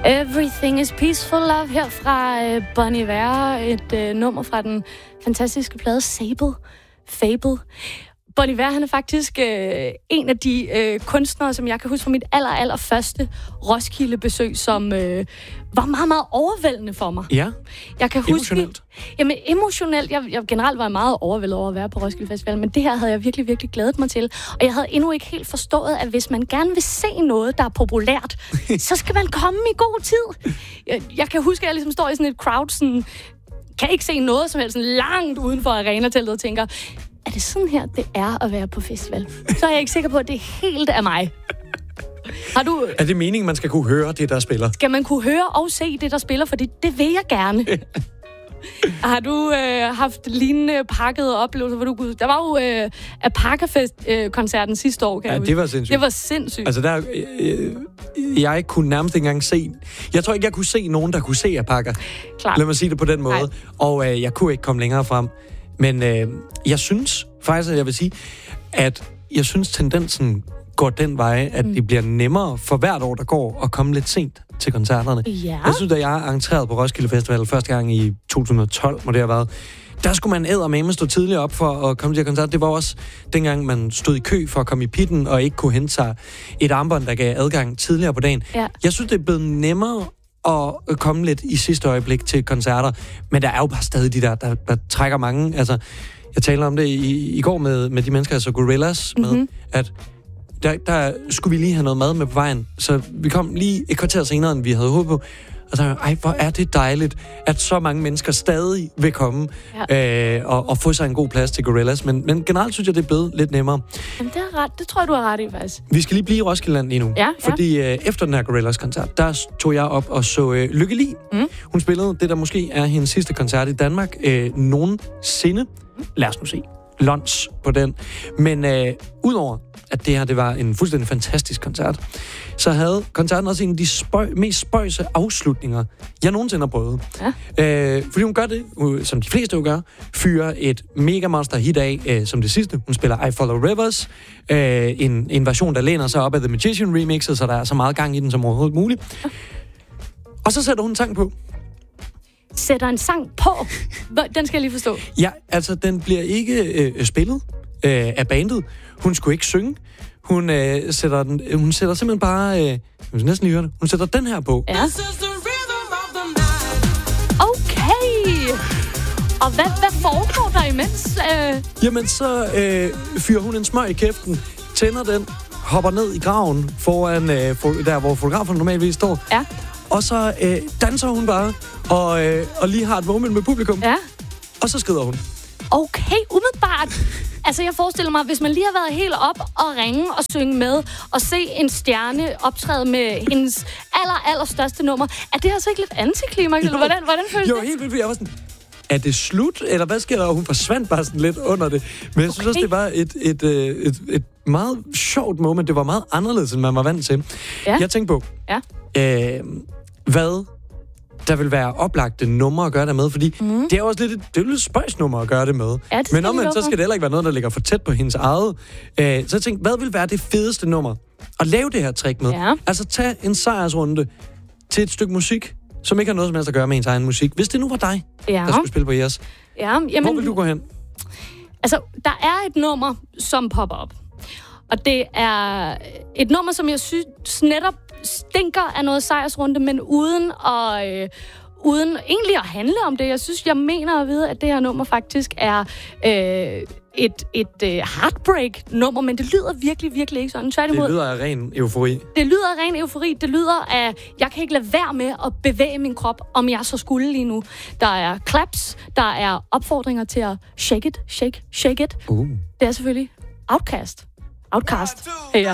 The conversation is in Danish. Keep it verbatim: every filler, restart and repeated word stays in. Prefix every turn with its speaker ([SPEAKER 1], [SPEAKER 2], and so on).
[SPEAKER 1] Everything is Peaceful Love her fra øh, Bon Iver, et øh, nummer fra den fantastiske plade Sable, Fable. Bon Iver, han er faktisk øh, en af de øh, kunstnere, som jeg kan huske fra mit aller, aller første Roskilde-besøg, som øh, var meget, meget overvældende for mig.
[SPEAKER 2] Ja,
[SPEAKER 1] jeg kan huske,
[SPEAKER 2] emotionelt.
[SPEAKER 1] Jamen, emotionelt. Jeg, jeg generelt var meget overvældet over at være på Roskilde Festival, men det her havde jeg virkelig, virkelig glædet mig til. Og jeg havde endnu ikke helt forstået, at hvis man gerne vil se noget, der er populært, så skal man komme i god tid. Jeg, jeg kan huske, at jeg ligesom står i sådan et crowd, sådan, kan ikke se noget som helst, sådan langt uden for arenateltet og tænker, er det sådan her, det er at være på festival? Så er jeg ikke sikker på, at det helt er mig. Har du,
[SPEAKER 2] er det meningen, man skal kunne høre det, der spiller?
[SPEAKER 1] Skal man kunne høre og se det, der spiller? Fordi det vil jeg gerne. Har du øh, haft lignende pakkede oplevelser, hvor du kunne... Der var jo øh, Apaka-koncerten øh, sidste år, kan
[SPEAKER 2] ja,
[SPEAKER 1] jeg
[SPEAKER 2] det var sindssygt.
[SPEAKER 1] Det var sindssygt.
[SPEAKER 2] Altså, der, øh, jeg kunne nærmest ikke engang se... Jeg tror ikke, jeg kunne se nogen, der kunne se Apaka.
[SPEAKER 1] Klart.
[SPEAKER 2] Lad mig sige det på den måde. Nej. Og øh, jeg kunne ikke komme længere frem. Men øh, jeg synes faktisk, at jeg vil sige, at jeg synes, tendensen går den vej, at mm. det bliver nemmere for hvert år, der går, at komme lidt sent til koncerterne.
[SPEAKER 1] Ja.
[SPEAKER 2] Jeg synes, da jeg entrerede på Roskilde Festival første gang i to tusind og tolv, må det have været, der skulle man eddermame stå tidligere op for at komme til koncert. Det var også dengang, man stod i kø for at komme i pitten, og ikke kunne hente sig et armbånd, der gav adgang tidligere på dagen. Ja. Jeg synes, det er blevet nemmere at komme lidt i sidste øjeblik til koncerter, men der er jo bare stadig de der, der, der trækker mange. Altså, jeg talte om det i, i går med, med de mennesker, altså Gorillaz, med, mm-hmm. at der, der skulle vi lige have noget mad med på vejen, så vi kom lige et kvarter senere, end vi havde håbet på. Og så ej, hvor er det dejligt, at så mange mennesker stadig vil komme ja. øh, og, og få sig en god plads til Gorillaz. Men, men generelt synes jeg, det er blevet lidt nemmere.
[SPEAKER 1] Jamen, det er ret. Det tror jeg, du har ret i, faktisk.
[SPEAKER 2] Vi skal lige blive i Roskilde lige nu. Ja, ja. Fordi øh, efter den her Gorillaz-koncert, der tog jeg op og så øh, Lykke Li. Mm. Hun spillede det, der måske er hendes sidste koncert i Danmark øh, nogensinde. Mm. Lad os nu se. Lons på den. Men øh, udover at det her, det var en fuldstændig fantastisk koncert, så havde koncerten også en af de spøj, mest spøjse afslutninger, jeg nogensinde har prøvet. Ja. Øh, fordi hun gør det, som de fleste jo gør, fyrer et mega monster hit af, øh, som det sidste. Hun spiller I Follow Rivers, øh, en, en version, der læner sig op af The Magician remixet, så der er så meget gang i den som overhovedet muligt. Ja. Og så sætter hun en sang på.
[SPEAKER 1] Sætter en sang på? Den skal jeg lige forstå.
[SPEAKER 2] Ja, altså, den bliver ikke øh, spillet øh, af bandet. Hun skulle ikke synge. Hun, øh, sætter, den, hun sætter simpelthen bare... Øh, jeg vil næsten lige høre det. Hun sætter den her på.
[SPEAKER 1] Ja. Okay! Og hvad, hvad foregår der imens? Øh...
[SPEAKER 2] Jamen, så øh, fyrer hun en smøg i kæften, tænder den, hopper ned i graven foran, øh, for, der hvor fotografen normalvis står.
[SPEAKER 1] Ja.
[SPEAKER 2] Og så øh, danser hun bare, og, øh, og lige har et moment med publikum.
[SPEAKER 1] Ja.
[SPEAKER 2] Og så skrider hun.
[SPEAKER 1] Okay, umiddelbart. Altså, jeg forestiller mig, hvis man lige har været helt op og ringe og synge med, og se en stjerne optræde med hendes aller, aller største nummer, er det altså ikke lidt antiklimaks, eller hvordan, hvordan føles
[SPEAKER 2] jo,
[SPEAKER 1] det?
[SPEAKER 2] Jo, helt vildt, fordi jeg var sådan, er det slut, eller hvad sker der? Og hun forsvandt bare sådan lidt under det. Men jeg synes okay. også, det var et, et, et, et, et meget sjovt moment. Det var meget anderledes, end man var vant til. Ja. Jeg tænkte på, ja. øh, hvad der vil være oplagte numre at gøre det med, fordi mm. det er også lidt et, det er lidt spøjsnummer at gøre det med. Ja, det men omvendt, så skal det heller ikke være noget, der ligger for tæt på hendes eget. Øh, så jeg tænkte, hvad vil være det fedeste nummer at lave det her trick med? Ja. Altså, tag en sejrsrunde til et stykke musik, som ikke har noget som helst at gøre med ens egen musik. Hvis det nu var dig, ja. der skulle spille på jeres. Ja, jamen, hvor vil du gå hen?
[SPEAKER 1] Altså, der er et nummer, som popper op. Og det er et nummer, som jeg synes netop stinker af noget sejrsrunde, men uden at, øh, uden egentlig at handle om det. Jeg synes, jeg mener at vide, at det her nummer faktisk er øh, et, et øh, heartbreak-nummer, men det lyder virkelig, virkelig ikke sådan. Tværtimod,
[SPEAKER 2] det lyder af ren eufori.
[SPEAKER 1] Det lyder af ren eufori. Det lyder af, jeg kan ikke lade være med at bevæge min krop, om jeg så skulle lige nu. Der er claps, der er opfordringer til at shake it, shake, shake it. Uh. Det er selvfølgelig Outcast. Outcast. Hey, ja.